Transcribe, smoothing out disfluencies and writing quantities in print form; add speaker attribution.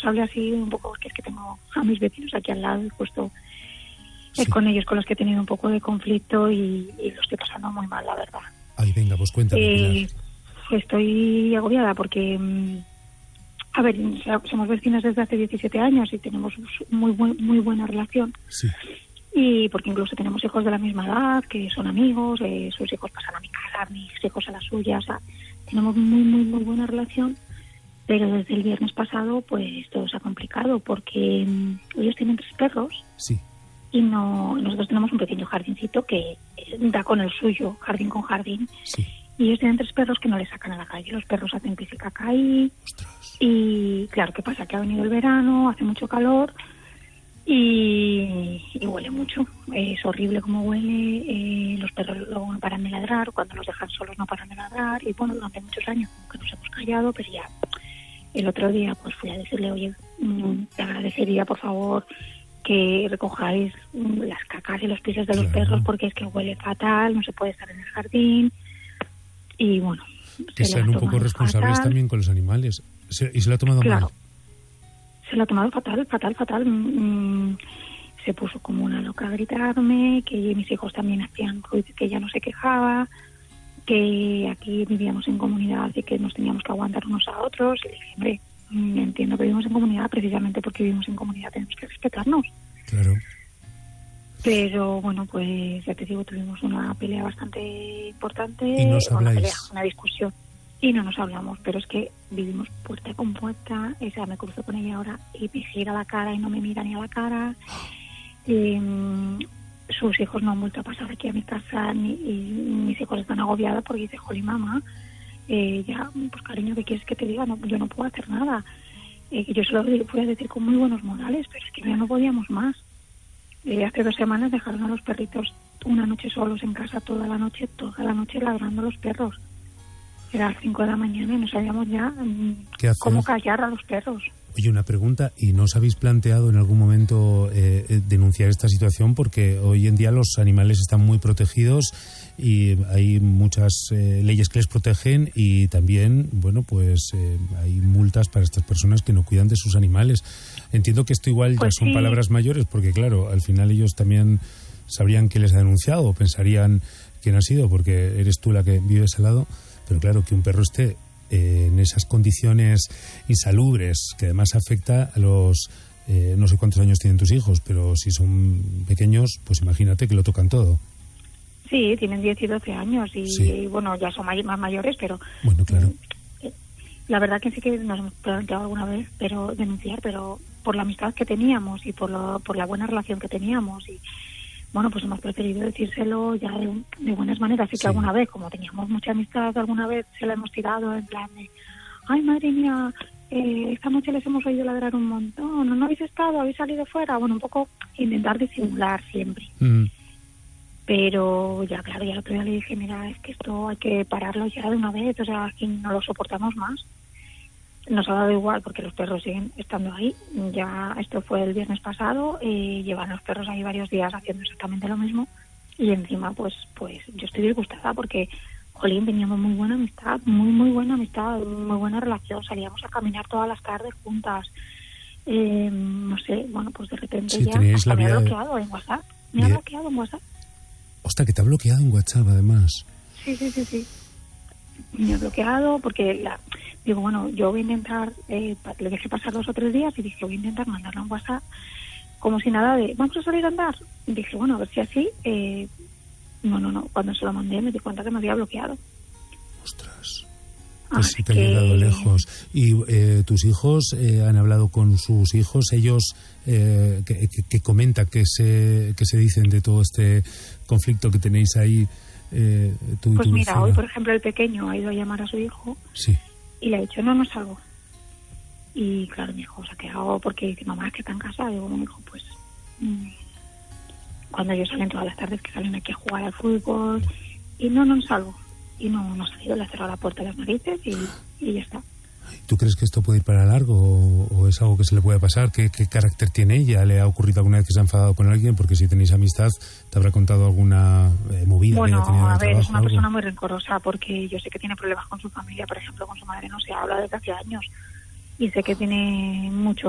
Speaker 1: os hablé así un poco, porque es que tengo a mis vecinos aquí al lado y justo es con ellos con los que he tenido un poco de conflicto y lo estoy pasando muy mal, la verdad.
Speaker 2: Ay, venga, pues cuéntame, Pilar.
Speaker 1: Estoy agobiada porque, a ver, somos vecinos desde hace 17 años y tenemos muy buena relación.
Speaker 2: Sí.
Speaker 1: Y porque incluso tenemos hijos de la misma edad, que son amigos, sus hijos pasan a mi casa, mis hijos a la suya, o sea, tenemos muy buena relación. Pero desde el viernes pasado, pues todo se ha complicado porque ellos tienen 3 perros.
Speaker 2: Sí.
Speaker 1: Y nosotros tenemos un pequeño jardincito que da con el suyo, jardín con jardín.
Speaker 2: Sí.
Speaker 1: Y ellos tienen 3 perros que no les sacan a la calle. Los perros hacen pis y caca ahí.
Speaker 2: Ostras.
Speaker 1: Y claro, ¿qué pasa? Que ha venido el verano, hace mucho calor y huele mucho. Es horrible como huele. Los perros luego no paran de ladrar. Cuando los dejan solos no paran de ladrar. Y bueno, durante muchos años como que nos hemos callado, pero ya el otro día pues fui a decirle, oye, te agradecería por favor que recojáis las cacas y los pisos de los perros porque es que huele fatal, no se puede estar en el jardín. Y bueno,
Speaker 2: que sean un poco responsables fatal también con los animales. ¿Y se lo ha tomado mal?
Speaker 1: Se lo ha tomado fatal. Se puso como una loca a gritarme, que mis hijos también hacían ruido, que ella no se quejaba, que aquí vivíamos en comunidad y que nos teníamos que aguantar unos a otros. Y le dije, hombre, entiendo que vivimos en comunidad, precisamente porque vivimos en comunidad tenemos que respetarnos.
Speaker 2: Claro.
Speaker 1: Pero bueno, pues ya te digo, tuvimos una pelea bastante importante.
Speaker 2: ¿Y no os habláis?
Speaker 1: Una discusión. Y no nos hablamos, pero es que vivimos puerta con puerta. O sea, me cruzo con ella ahora y me gira la cara y no me mira ni a la cara. Sus hijos no han vuelto a pasar aquí a mi casa y mis hijos están agobiados porque dice, jolín, mamá, ya, pues cariño, ¿qué quieres que te diga? No, yo no puedo hacer nada. Yo se lo voy a decir con muy buenos modales, pero es que ya no podíamos más. Hace 2 semanas dejaron a los perritos una noche solos en casa, toda la noche ladrando los perros. Era a las 5 de la mañana y no sabíamos ya cómo callar a los perros.
Speaker 2: Oye, una pregunta, ¿y no os habéis planteado en algún momento denunciar esta situación? Porque hoy en día los animales están muy protegidos y hay muchas leyes que les protegen y también, bueno, pues hay multas para estas personas que no cuidan de sus animales. Entiendo que esto igual pues ya son palabras mayores, porque claro, al final ellos también sabrían que les ha denunciado o pensarían quién ha sido, porque eres tú la que vives al lado, pero claro, que un perro esté en esas condiciones insalubres, que además afecta a los no sé cuántos años tienen tus hijos, pero si son pequeños, pues imagínate que lo tocan todo.
Speaker 1: Sí, tienen 10 y 12 años y bueno, ya son más mayores, pero
Speaker 2: bueno, claro.
Speaker 1: La verdad que sí que nos hemos planteado alguna vez denunciar, pero por la amistad que teníamos y por la buena relación que teníamos y bueno, pues hemos preferido decírselo ya de buenas maneras. Así que alguna vez, como teníamos mucha amistad, alguna vez se la hemos tirado en plan de, ay, madre mía, esta noche les hemos oído ladrar un montón, ¿no habéis estado? ¿Habéis salido fuera? Bueno, un poco intentar disimular siempre. Pero ya, claro, ya el otro día le dije, mira, es que esto hay que pararlo ya de una vez, o sea, aquí no lo soportamos más. Nos ha dado igual porque los perros siguen estando ahí. Ya esto fue el viernes pasado, llevan los perros ahí varios días haciendo exactamente lo mismo y encima pues yo estoy disgustada porque, jolín, teníamos muy buena amistad, muy buena amistad, muy buena relación, salíamos a caminar todas las tardes juntas, no sé, bueno, pues de repente ya hasta me ha bloqueado en WhatsApp, me ha bloqueado en WhatsApp.
Speaker 2: Hostia, que te ha bloqueado en WhatsApp además.
Speaker 1: Sí. Me ha bloqueado porque digo, bueno, yo voy a intentar, le dejé pasar 2 o 3 días y dije, voy a intentar mandarle un WhatsApp como si nada de, ¿vamos a salir a andar? Y dije, bueno, a ver si así, no, cuando se lo mandé me di cuenta que me había bloqueado.
Speaker 2: Ostras, pues sí te ha llegado lejos. ¿Y tus hijos han hablado con sus hijos? Ellos, ¿qué comentan, qué se dicen de todo este conflicto que tenéis ahí?
Speaker 1: Pues mira, hoy por ejemplo el pequeño ha ido a llamar a su hijo y le ha dicho no salgo y claro, mi hijo se ha quedado porque dice, mamá, es que está en casa. Digo, bueno, hijo, pues cuando ellos salen todas las tardes que salen aquí a jugar al fútbol y no salgo y no ha salido, le ha cerrado la puerta a las narices y ya está.
Speaker 2: ¿Tú crees que esto puede ir para largo o es algo que se le puede pasar? ¿Qué carácter tiene ella? ¿Le ha ocurrido alguna vez que se ha enfadado con alguien? Porque si tenéis amistad, ¿te habrá contado alguna movida?
Speaker 1: Bueno,
Speaker 2: que haya tenido en el trabajo,
Speaker 1: es una persona muy rencorosa porque yo sé que tiene problemas con su familia. Por ejemplo, con su madre no se habla desde hace años y sé que tiene mucho